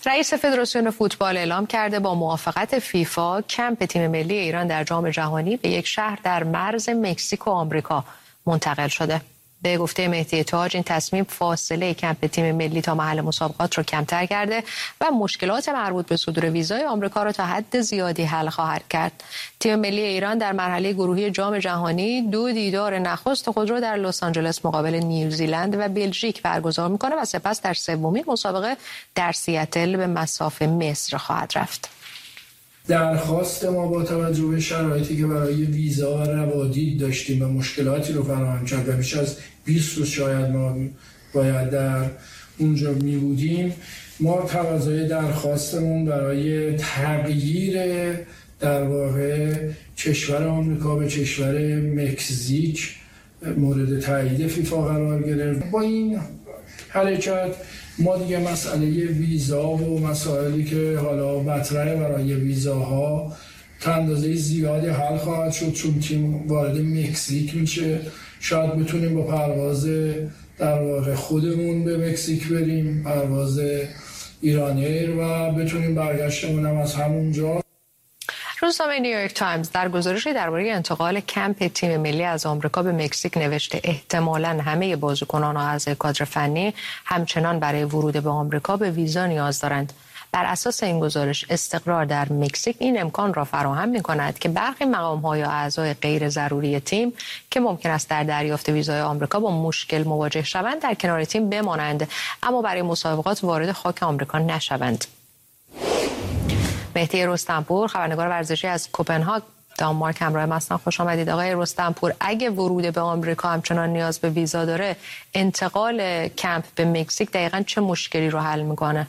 رئیس فدراسیون فوتبال اعلام کرده با موافقت فیفا کمپ تیم ملی ایران در جام جهانی به یک شهر در مرز مکزیک و آمریکا منتقل شده. به گفته مهدی تاج این تصمیم فاصله کمپ تیم ملی تا محل مسابقات رو کمتر کرده و مشکلات مربوط به صدور ویزای آمریکا رو تا حد زیادی حل خواهد کرد. تیم ملی ایران در مرحله گروهی جام جهانی 2 دیدار نخست خود رو در لس آنجلس مقابل نیوزیلند و بلژیک برگزار میکنه و سپس در سومین مسابقه در سیاتل به مصاف مصر خواهد رفت. درخواست ما با توجه به شرایطی که برای ویزا و روادید داشتیم و مشکلاتی رو فراهم کرد و بیش از 20 روز شاید ما باید در اونجا می بودیم، ما تقاضای درخواستمون برای تغییر در واقع کشور آمریکا به کشور مکزیک مورد تایید فیفا قرار گرفت. با این حرکت ما دیگه مسئله ویزا و مسائلی که حالا مطرحه برای ویزاها تا اندازه زیادی حل خواهد شد، چون تیم وارد مکزیک میشه. شاید بتونیم با پرواز در واقع خودمون به مکزیک بریم، پرواز ایران ایر، و بتونیم برگشتمون هم از همونجا. روزنامه نیویورک تایمز در گزارشی درباره انتقال کمپ تیم ملی از آمریکا به مکزیک نوشته احتمالاً همه بازیکنان و اعضای کادر فنی همچنان برای ورود به آمریکا به ویزا نیاز دارند. بر اساس این گزارش استقرار در مکزیک این امکان را فراهم می‌کند که برخی مقام‌ها یا اعضای غیر ضروری تیم که ممکن است در دریافت ویزای آمریکا با مشکل مواجه شوند در کنار تیم بمانند، اما برای مسابقات وارد خاک آمریکا نشوند. مهدی رستمپور، خبرنگار ورزشی از کوپنهاگ دانمارک، همراه ما هستن. خوش آمدید آقای رستمپور. اگه ورود به آمریکا همچنان نیاز به ویزا داره، انتقال کمپ به مکزیک دقیقاً چه مشکلی رو حل میکنه؟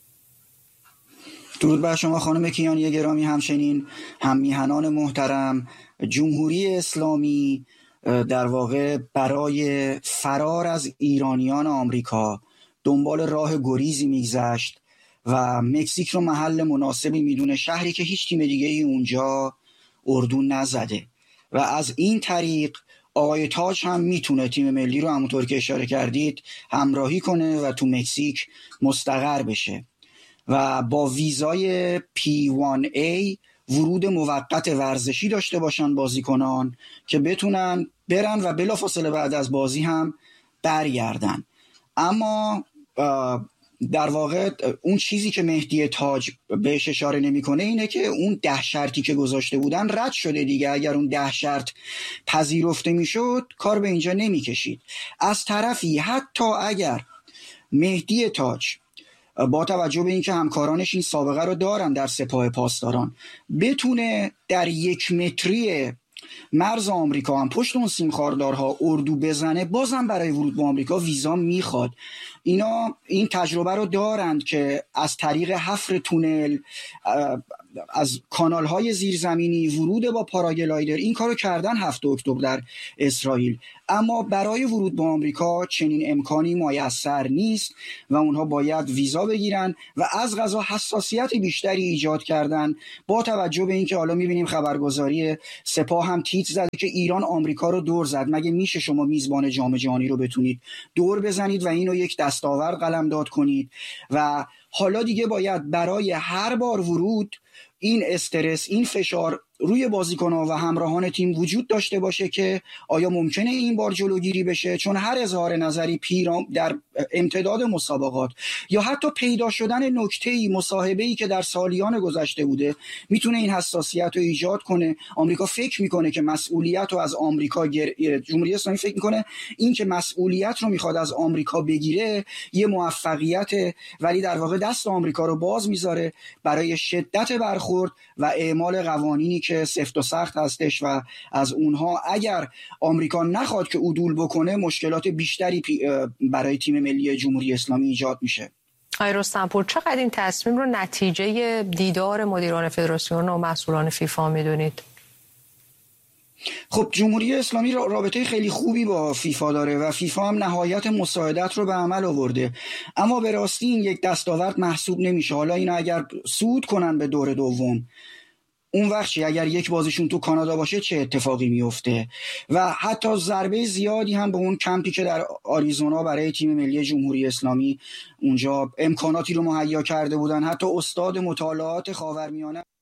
درود بر شما خانم کیانی گرامی، همچنین هم میهنان محترم. جمهوری اسلامی در واقع برای فرار از ایرانیان آمریکا دنبال راه گریزی میگذشت و مکزیک رو محل مناسبی میدونه، شهری که هیچ تیم دیگه ای اونجا اردو نزده، و از این طریق آقای تاج هم میتونه تیم ملی رو همونطور که اشاره کردید همراهی کنه و تو مکزیک مستقر بشه و با ویزای P1A ورود موقت ورزشی داشته باشن بازیکنان که بتونن برن و بلافاصله بعد از بازی هم برگردن. اما در واقع اون چیزی که مهدی تاج بهش اشاره نمیکنه اینه که اون 10 شرطی که گذاشته بودن رد شده دیگه. اگر اون 10 شرط پذیرفته میشد کار به اینجا نمیکشید. از طرفی حتی اگر مهدی تاج با توجه به اینکه همکارانش این سابقه رو دارن در سپاه پاسداران بتونه در 1 متری مرز آمریکا هم پشت اون سیمخاردارها اردو بزنه، بازم برای ورود به آمریکا ویزا میخواد. اینا این تجربه رو دارند که از طریق حفر تونل، از کانال‌های زیرزمینی ورود با پاراگلایدر این کارو کردن 7 اکتبر در اسرائیل، اما برای ورود به آمریکا چنین امکانی میسر نیست و اونها باید ویزا بگیرن و از قضا حساسیت بیشتری ایجاد کردن. با توجه به اینکه حالا می‌بینیم خبرگزاری سپاه هم تیتر زده که ایران آمریکا رو دور زد. مگه میشه شما میزبان جام جهانی رو بتونید دور بزنید و اینو یک دستاورد قلمداد کنید؟ و حالا دیگه باید برای هر بار ورود این استرس، این فشار روی بازیکن‌ها و همراهان تیم وجود داشته باشه که آیا ممکنه این بار جلوگیری بشه، چون هر اظهار نظری در امتداد مسابقات یا حتی پیدا شدن نکته‌ای، مصاحبه‌ای که در سالیان گذشته بوده میتونه این حساسیت رو ایجاد کنه. آمریکا فکر میکنه که مسئولیت رو از آمریکا جمهوری اسلامی فکر میکنه این که مسئولیت رو میخواد از آمریکا بگیره یه موفقیت، ولی در واقع دست آمریکا رو باز میذاره برای شدت برخورد و اعمال قوانینی که سفت و سخت هستش و از اونها اگر آمریکا نخواد که عدول بکنه مشکلات بیشتری برای تیم ملی جمهوری اسلامی ایجاد میشه. آقای رستمپور، چقدر این تصمیم رو نتیجه دیدار مدیران فدراسیون و مسئولان فیفا میدونید؟ خب جمهوری اسلامی رابطه خیلی خوبی با فیفا داره و فیفا هم نهایت مساعدت رو به عمل آورده، اما به راستی این یک دستاورد محسوب نمیشه. حالا اینا اگر صعود کنن به دور دوم اون وقت چی؟ اگر یک بازیشون تو کانادا باشه چه اتفاقی میفته؟ و حتی ضربه زیادی هم به اون کمپی که در آریزونا برای تیم ملی جمهوری اسلامی اونجا امکاناتی رو مهیا کرده بودن، حتی استاد مطالعات خاورمیانه